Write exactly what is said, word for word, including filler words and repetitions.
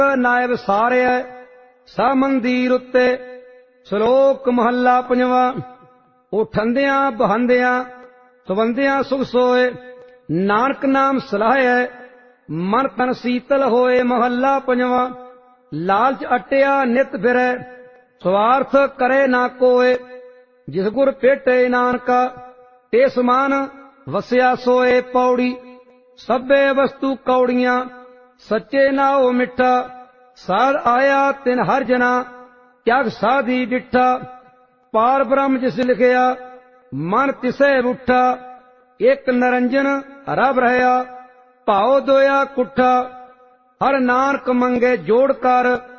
नायब सारे सा मंदिर उत्ते। श्लोक महला पंजवा। उठंदियां बहंदियां सवंदियां सुख सोए, नानक नाम सलाहे मन तन शीतल होए। महला पंजवा। लालच अटिया नित फिरै, स्वार्थ करे ना कोय। जिस गुर भेटे नानका, ते समान वसिया सोए। पौड़ी। सभे वस्तु कौड़ियां, सच्चे नाओ मिठा। साध आया तिन हर जना, त्याग साधी डिठा। पार ब्रह्म जिस लिखिया, मन तिसे उठा। एक निरंजन रब रहया, भाव दोया कुठा। हर नानक मंगे जोड़ कर,